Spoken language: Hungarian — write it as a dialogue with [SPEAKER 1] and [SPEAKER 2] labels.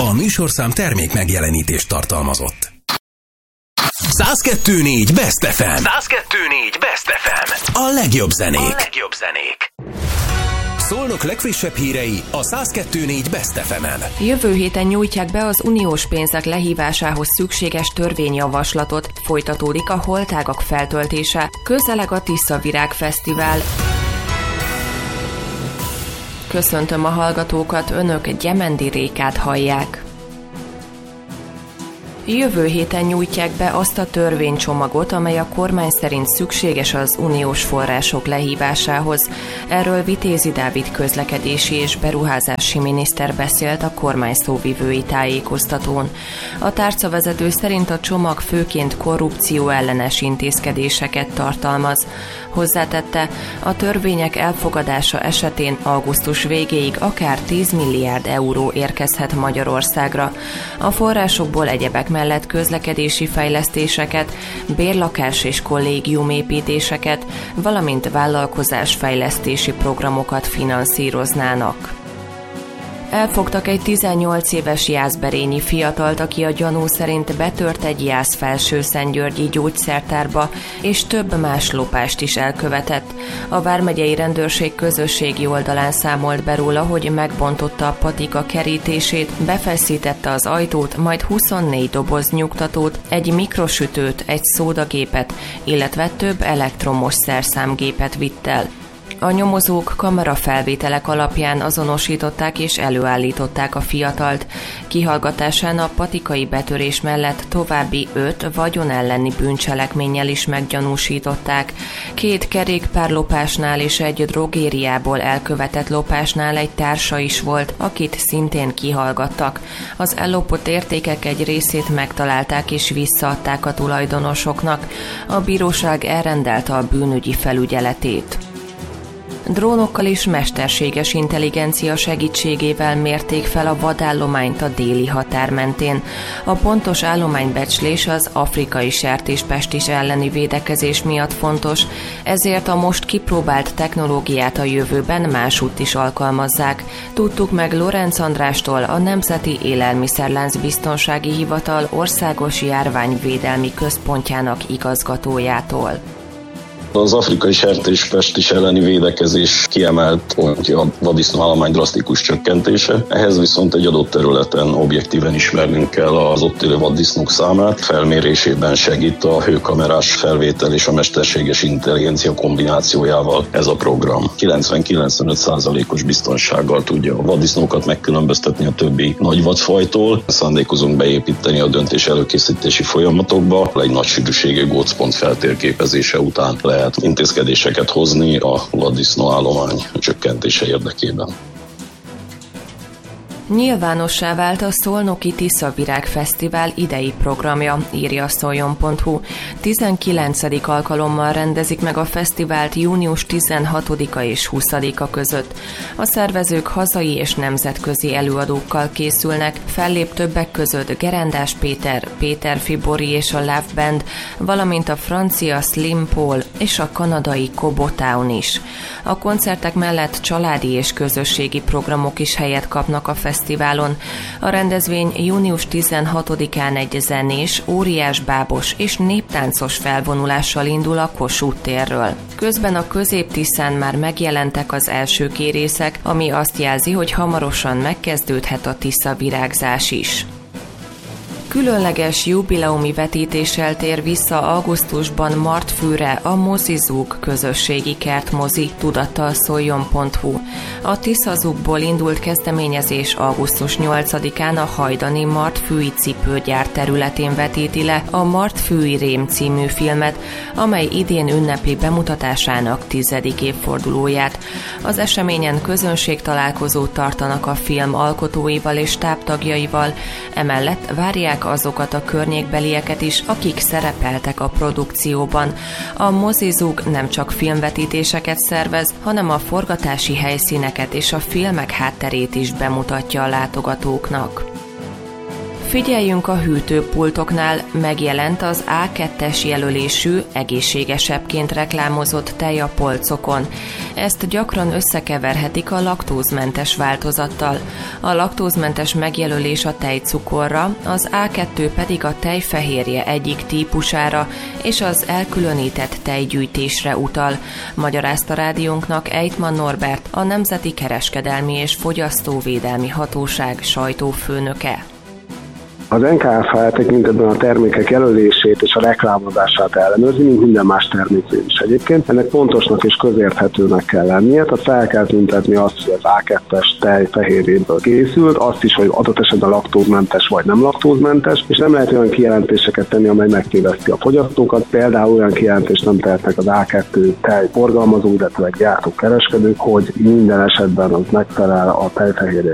[SPEAKER 1] A műsorszám termék megjelenítést tartalmazott. 102.4 Best FM. 102.4 Best FM. A legjobb zenék. Szolnok legfrissebb hírei a 102.4 Best FM-en.
[SPEAKER 2] Jövő héten nyújtják be az uniós pénzek lehívásához szükséges törvényjavaslatot. Folytatódik a holtágak feltöltése. Közeleg a Tiszavirág Fesztivál. Köszöntöm a hallgatókat, önök Gyemendi Rékát hallják. Jövő héten nyújtják be azt a törvénycsomagot, amely a kormány szerint szükséges az uniós források lehívásához. Erről Vitézi Dávid közlekedési és beruházási miniszter beszélt a kormány szóvivői tájékoztatón. A tárcavezető szerint a csomag főként korrupció ellenes intézkedéseket tartalmaz. Hozzátette, a törvények elfogadása esetén augusztus végéig akár 10 milliárd euró érkezhet Magyarországra. A forrásokból egyebek mellett közlekedési fejlesztéseket, bérlakás és kollégiumépítéseket, valamint vállalkozásfejlesztési programokat finanszíroznának. Elfogtak egy 18 éves jászberényi fiatalt, aki a gyanú szerint betört egy jász-Felsőszentgyörgyi gyógyszertárba, és több más lopást is elkövetett. A vármegyei rendőrség közösségi oldalán számolt be róla, hogy megbontotta a patika kerítését, befeszítette az ajtót, majd 24 doboz nyugtatót, egy mikrosütőt, egy szódagépet, illetve több elektromos szerszámgépet vitt el. A nyomozók kamerafelvételek alapján azonosították és előállították a fiatalt. Kihallgatásán a patikai betörés mellett további 5 vagyon elleni bűncselekménnyel is meggyanúsították. 2 kerékpárlopásnál és egy drogériából elkövetett lopásnál egy társa is volt, akit szintén kihallgattak. Az ellopott értékek egy részét megtalálták és visszaadták a tulajdonosoknak. A bíróság elrendelte a bűnügyi felügyeletét. Drónokkal és mesterséges intelligencia segítségével mérték fel a vadállományt a déli határ mentén. A pontos állománybecslés az afrikai sertéspestis elleni védekezés miatt fontos, ezért a most kipróbált technológiát a jövőben másútt is alkalmazzák. Tudtuk meg Lorenz Andrástól, a Nemzeti Élelmiszerlánc Biztonsági Hivatal országos járványvédelmi központjának igazgatójától.
[SPEAKER 3] Az afrikai sertéspestis elleni védekezés kiemelt pontja a vaddisznóállomány drasztikus csökkentése. Ehhez viszont egy adott területen objektíven ismernünk kell az ott élő vaddisznók számát. Felmérésében segít a hőkamerás felvétel és a mesterséges intelligencia kombinációjával ez a program. 90-95%-os biztonsággal tudja a vaddisznókat megkülönböztetni a többi nagy vadfajtól. Szándékozunk beépíteni a döntés előkészítési folyamatokba. Egy nagy sűrűségű gócpont feltérképezése után lehet intézkedéseket hozni a vaddisznóállomány csökkentése érdekében.
[SPEAKER 2] Nyilvánossá vált a Szolnoki Tiszavirág Fesztivál idei programja, írja a szoljon.hu. 19. alkalommal rendezik meg a fesztivált június 16-a és 20-a között. A szervezők hazai és nemzetközi előadókkal készülnek, fellép többek között Gerendás Péter, Péter Fibori és a Love Band, valamint a francia Slim Paul és a kanadai Cobo Town is. A koncertek mellett családi és közösségi programok is helyet kapnak a fesztiválon. A rendezvény június 16-án egy zenés, óriásbábos és néptáncos felvonulással indul a Kossuth térről. Közben a Közép-Tiszán már megjelentek az első kérészek, ami azt jelzi, hogy hamarosan megkezdődhet a tiszavirágzás is. Különleges jubileumi vetítéssel tér vissza augusztusban Martfűre a Mozizug közösségi kertmozi, tudatta a szoljon.hu. A Tiszazugból indult kezdeményezés augusztus 8-án a hajdani Martfűi cipőgyár területén vetíti le a Martfűi Rém című filmet, amely idén ünnepi bemutatásának 10. évfordulóját. Az eseményen közönségtalálkozót tartanak a film alkotóival és táptagjaival, emellett várják azokat a környékbelieket is, akik szerepeltek a produkcióban. A Mozizug nem csak filmvetítéseket szervez, hanem a forgatási helyszíneket és a filmek hátterét is bemutatja a látogatóknak. Figyeljünk a hűtőpultoknál, megjelent az A2-es jelölésű, egészségesebbként reklámozott tej a polcokon. Ezt gyakran összekeverhetik a laktózmentes változattal. A laktózmentes megjelölés a tejcukorra, az A2 pedig a tejfehérje egyik típusára és az elkülönített tejgyűjtésre utal, magyarázta rádiónknak Ejtman Norbert, a Nemzeti Kereskedelmi és Fogyasztóvédelmi Hatóság sajtófőnöke.
[SPEAKER 4] Az NKFH tekintetben a termékek jelölését és a reklámozását ellenőrzi, mint minden más terméknél is egyébként. Ennek pontosnak és közérthetőnek kell lennie, tehát fel kell tüntetni azt, hogy az A2-es tej fehérjéből készült, azt is, hogy adott esetben laktózmentes vagy nem laktózmentes, és nem lehet olyan kijelentéseket tenni, amely megtéveszti a fogyasztókat. Például olyan kijelentést nem tehetnek az A2 tej forgalmazó, illetve gyártók, kereskedők, hogy minden esetben az megfelel a tejfehérje